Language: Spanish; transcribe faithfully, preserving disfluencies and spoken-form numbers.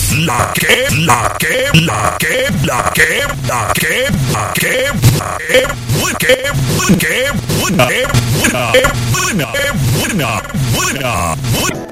la que, la que, la que, la que, la que, la que, la que, would que, would que, would que, would que, would que, would